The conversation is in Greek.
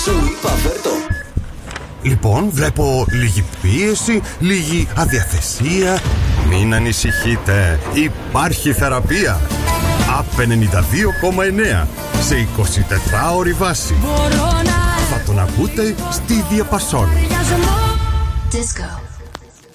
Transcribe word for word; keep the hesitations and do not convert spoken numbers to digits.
Σου είπα φέρτο. Λοιπόν, βλέπω λίγη πίεση, λίγη αδιαθεσία. Μην ανησυχείτε, υπάρχει θεραπεία. Απ ενενήντα δύο κόμμα εννέα σε εικοσιτετράωρη βάση. Θα τον ακούτε στη Διαπασόν. Disco.